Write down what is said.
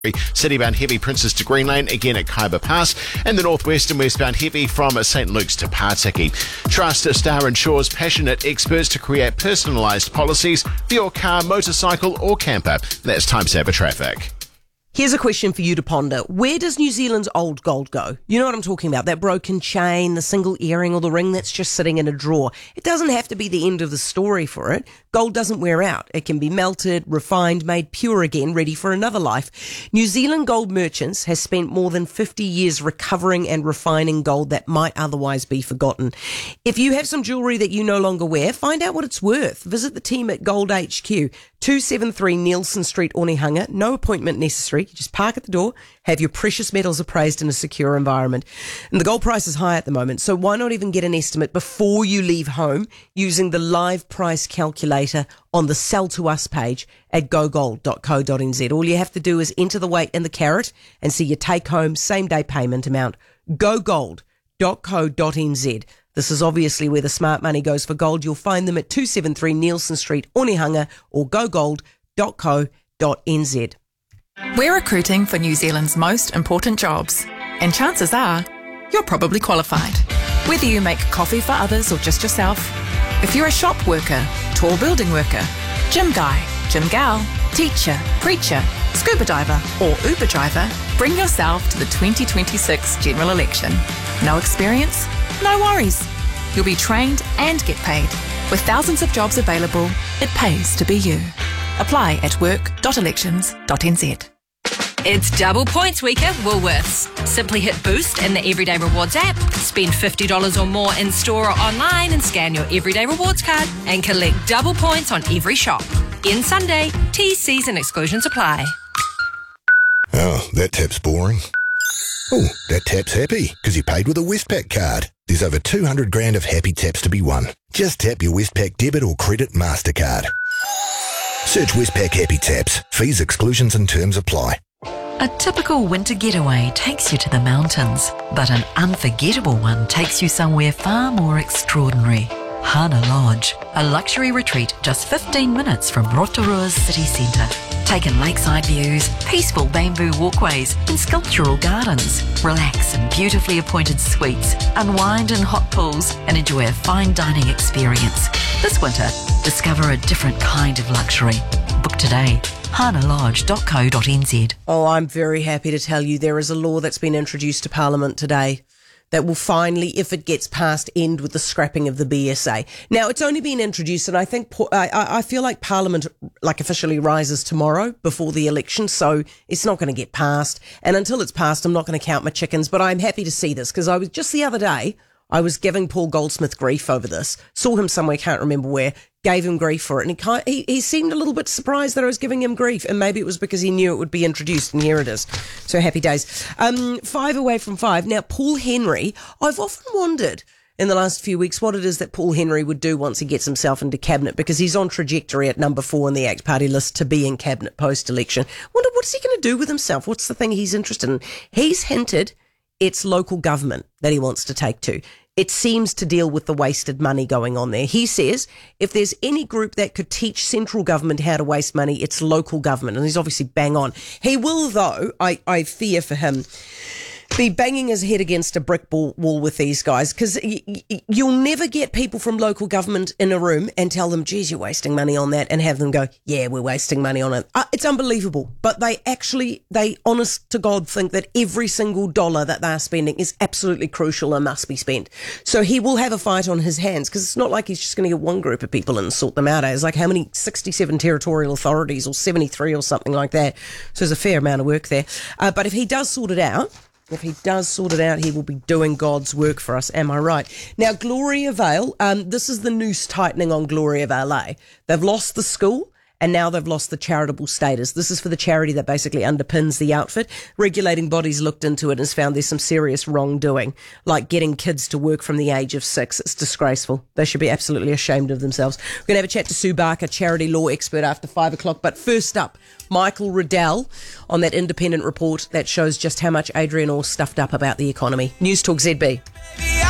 Citybound heavy Princess to Green Lane, again at Khyber Pass, and the northwest and westbound heavy from St Luke's to Partiki. Trust Star Insure's passionate experts to create personalised policies for your car, motorcycle or camper. That's Time Saver Traffic. Here's a question for you to ponder. Where does New Zealand's old gold go? You know what I'm talking about, that broken chain, the single earring or the ring that's just sitting in a drawer. It doesn't have to be the end of the story for it. Gold doesn't wear out. It can be melted, refined, made pure again, ready for another life. New Zealand Gold Merchants has spent more than 50 years recovering and refining gold that might otherwise be forgotten. If you have some jewellery that you no longer wear, find out what it's worth. Visit the team at Gold HQ, 273 Nielsen Street, Onehunga. No appointment necessary. You just park at the door, have your precious metals appraised in a secure environment. And the gold price is high at the moment, so why not even get an estimate before you leave home using the live price calculator on the Sell to Us page at gogold.co.nz. All you have to do is enter the weight in the carat and see your take-home same-day payment amount. gogold.co.nz. This is obviously where the smart money goes for gold. You'll find them at 273 Nielsen Street, Onehunga, or gogold.co.nz. We're recruiting for New Zealand's most important jobs, and chances are you're probably qualified. Whether you make coffee for others or just yourself, if you're a shop worker, tall building worker, gym guy, gym gal, teacher, preacher, scuba diver or Uber driver, bring yourself to the 2026 general election. No experience? No worries. You'll be trained and get paid. With thousands of jobs available, it pays to be you. Apply at work.elections.nz. It's double points week at Woolworths. Simply hit Boost in the Everyday Rewards app, spend $50 or more in store or online and scan your Everyday Rewards card and collect double points on every shop. End Sunday. T's and exclusions apply. Oh, that tap's boring. Oh, that tap's happy because he paid with a Westpac card. There's over 200 grand of happy taps to be won. Just tap your Westpac debit or credit MasterCard. Search Westpac Happy Taps. Fees, exclusions and terms apply. A typical winter getaway takes you to the mountains, but an unforgettable one takes you somewhere far more extraordinary. Hana Lodge, a luxury retreat just 15 minutes from Rotorua's city centre. Take in lakeside views, peaceful bamboo walkways and sculptural gardens. Relax in beautifully appointed suites, unwind in hot pools and enjoy a fine dining experience. This winter, discover a different kind of luxury. Book today. hanalodge.co.nz. Oh, I'm very happy to tell you there is a law that's been introduced to Parliament today that will finally, if it gets passed, end with the scrapping of the BSA. Now, it's only been introduced, and I think I feel like Parliament officially rises tomorrow before the election, so it's not going to get passed. And until it's passed, I'm not going to count my chickens. But I'm happy to see this because I was just the other day. I was giving Paul Goldsmith grief over this. Saw him somewhere, can't remember where, gave him grief for it. And he seemed a little bit surprised that I was giving him grief. And maybe it was because he knew it would be introduced. And here it is. So happy days. 5 away from 5. Now, Paul Henry, I've often wondered in the last few weeks what it is that Paul Henry would do once he gets himself into cabinet, because he's on trajectory at number 4 in the ACT Party list to be in cabinet post-election. Wonder what's he going to do with himself? What's the thing he's interested in? He's hinted it's local government that he wants to take to. It seems to deal with the wasted money going on there. He says if there's any group that could teach central government how to waste money, it's local government. And he's obviously bang on. He will, though, I fear for him, be banging his head against a brick wall with these guys, because you'll never get people from local government in a room and tell them, geez, you're wasting money on that, and have them go, yeah, we're wasting money on it. It's unbelievable. But they honest to God think that every single dollar that they're spending is absolutely crucial and must be spent. So he will have a fight on his hands, because it's not like he's just going to get one group of people and sort them out. It's like how many 67 territorial authorities or 73 or something like that. So there's a fair amount of work there. But if he does sort it out, he will be doing God's work for us. Am I right? Now, Gloria Vale, this is the noose tightening on Gloria Vale. They've lost the school and now they've lost the charitable status. This is for the charity that basically underpins the outfit. Regulating bodies looked into it and has found there's some serious wrongdoing, like getting kids to work from the age of 6. It's disgraceful. They should be absolutely ashamed of themselves. We're going to have a chat to Sue Barker, charity law expert, after 5 o'clock. But first up, Michael Riddell on that independent report that shows just how much Adrian Orr stuffed up about the economy. News Talk ZB.